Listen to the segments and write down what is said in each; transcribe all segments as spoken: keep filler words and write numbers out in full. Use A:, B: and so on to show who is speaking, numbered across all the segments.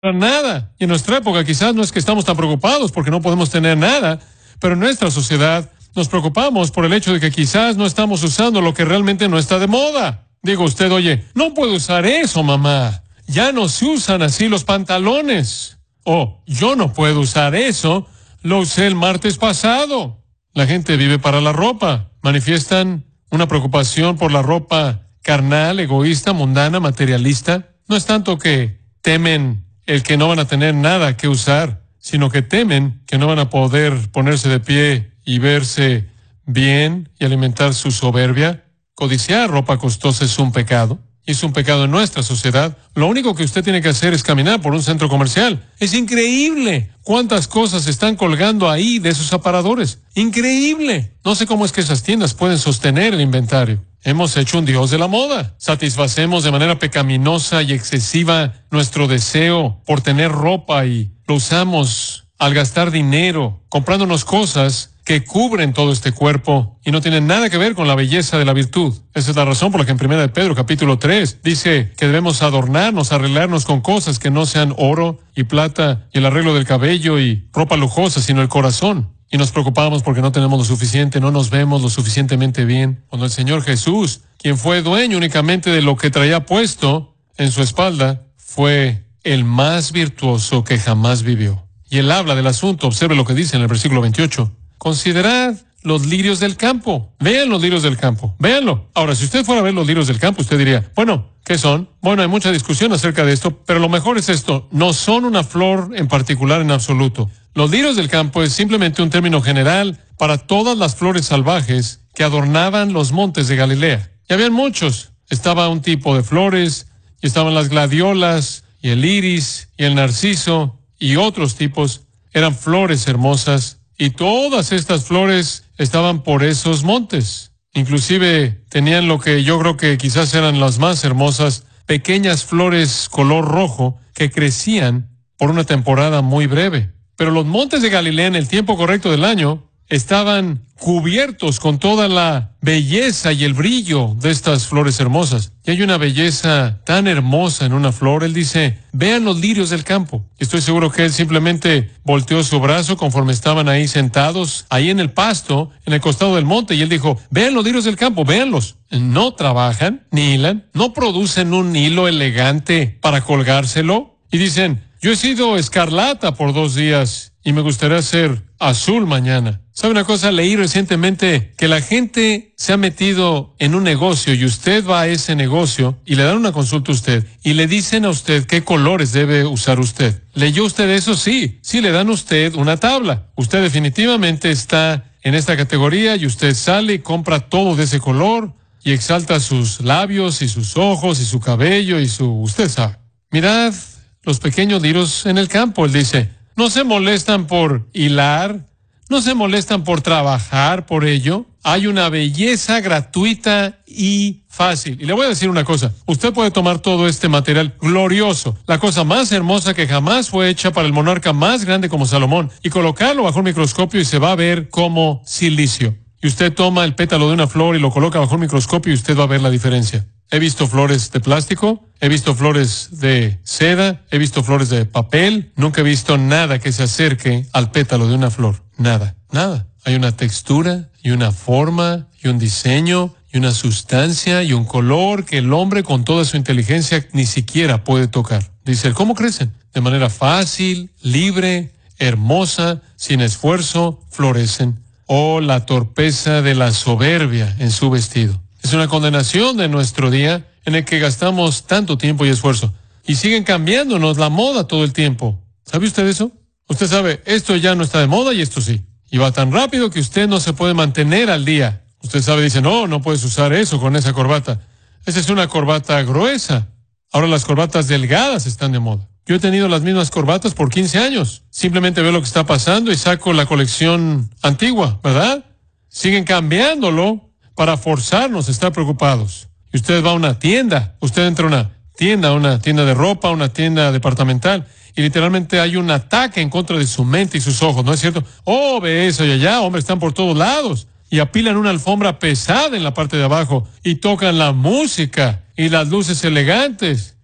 A: nada. Y en nuestra época quizás no es que estamos tan preocupados porque no podemos tener nada, pero en nuestra sociedad nos preocupamos por el hecho de que quizás no estamos usando lo que realmente no está de moda. Digo usted, oye, no puedo usar eso, mamá. Ya no se usan así los pantalones. O, yo no puedo usar eso. Lo usé el martes pasado. La gente vive para la ropa. Manifiestan una preocupación por la ropa carnal, egoísta, mundana, materialista. No es tanto que temen el que no van a tener nada que usar, sino que temen que no van a poder ponerse de pie y verse bien y alimentar su soberbia. Codiciar ropa costosa es un pecado. Es un pecado en nuestra sociedad. Lo único que usted tiene que hacer es caminar por un centro comercial. Es increíble cuántas cosas están colgando ahí de esos aparadores. Increíble. No sé cómo es que esas tiendas pueden sostener el inventario. Hemos hecho un dios de la moda. Satisfacemos de manera pecaminosa y excesiva nuestro deseo por tener ropa y lo usamos al gastar dinero, comprándonos cosas que cubren todo este cuerpo y no tienen nada que ver con la belleza de la virtud. Esa es la razón por la que en Primera de Pedro, capítulo tres, dice que debemos adornarnos, arreglarnos con cosas que no sean oro y plata y el arreglo del cabello y ropa lujosa, sino el corazón. Y nos preocupamos porque no tenemos lo suficiente, no nos vemos lo suficientemente bien. Cuando el Señor Jesús, quien fue dueño únicamente de lo que traía puesto en su espalda, fue el más virtuoso que jamás vivió. Y él habla del asunto, observe lo que dice en el versículo veintiocho. Considerad los lirios del campo. Vean los lirios del campo. Véanlo. Ahora, si usted fuera a ver los lirios del campo, usted diría, bueno, ¿qué son? Bueno, hay mucha discusión acerca de esto, pero lo mejor es esto. No son una flor en particular en absoluto. Los lirios del campo es simplemente un término general para todas las flores salvajes que adornaban los montes de Galilea. Y habían muchos. Estaba un tipo de flores, y estaban las gladiolas, y el iris, y el narciso, y otros tipos. Eran flores hermosas. Y todas estas flores estaban por esos montes. Inclusive tenían lo que yo creo que quizás eran las más hermosas, pequeñas flores color rojo que crecían por una temporada muy breve. Pero los montes de Galilea en el tiempo correcto del año estaban cubiertos con toda la belleza y el brillo de estas flores hermosas. Y hay una belleza tan hermosa en una flor. Él dice, vean los lirios del campo. Estoy seguro que él simplemente volteó su brazo conforme estaban ahí sentados, ahí en el pasto, en el costado del monte. Y él dijo, vean los lirios del campo, véanlos. No trabajan, ni hilan, no producen un hilo elegante para colgárselo. Y dicen, yo he sido escarlata por dos días y me gustaría ser azul mañana. ¿Sabe una cosa? Leí recientemente que la gente se ha metido en un negocio y usted va a ese negocio y le dan una consulta a usted y le dicen a usted qué colores debe usar usted. ¿Leyó usted eso? Sí. Sí, le dan a usted una tabla. Usted definitivamente está en esta categoría y usted sale y compra todo de ese color y exalta sus labios y sus ojos y su cabello y su... usted sabe. Mirad los pequeños lirios en el campo, él dice. No se molestan por hilar, no se molestan por trabajar por ello. Hay una belleza gratuita y fácil. Y le voy a decir una cosa, usted puede tomar todo este material glorioso, la cosa más hermosa que jamás fue hecha para el monarca más grande como Salomón, y colocarlo bajo un microscopio y se va a ver como silicio. Y usted toma el pétalo de una flor y lo coloca bajo un microscopio y usted va a ver la diferencia. He visto flores de plástico, he visto flores de seda, he visto flores de papel. Nunca he visto nada que se acerque al pétalo de una flor. Nada, nada. Hay una textura y una forma y un diseño y una sustancia y un color que el hombre con toda su inteligencia ni siquiera puede tocar. Dice, ¿cómo crecen? De manera fácil, libre, hermosa, sin esfuerzo, florecen. Oh, la torpeza de la soberbia en su vestido. Es una condenación de nuestro día en el que gastamos tanto tiempo y esfuerzo. Y siguen cambiándonos la moda todo el tiempo. ¿Sabe usted eso? Usted sabe, esto ya no está de moda y esto sí. Y va tan rápido que usted no se puede mantener al día. Usted sabe, dice, no, no puedes usar eso con esa corbata. Esa es una corbata gruesa. Ahora las corbatas delgadas están de moda. Yo he tenido las mismas corbatas por quince años. Simplemente veo lo que está pasando y saco la colección antigua, ¿verdad? Siguen cambiándolo para forzarnos a estar preocupados. Y usted va a una tienda, usted entra a una tienda, una tienda de ropa, una tienda departamental, y literalmente hay un ataque en contra de su mente y sus ojos, ¿no es cierto? Oh, ve eso y allá, hombre, están por todos lados. Y apilan una alfombra pesada en la parte de abajo, y tocan la música, y las luces elegantes,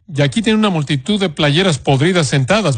A: Y aquí tiene una multitud de playeras podridas sentadas.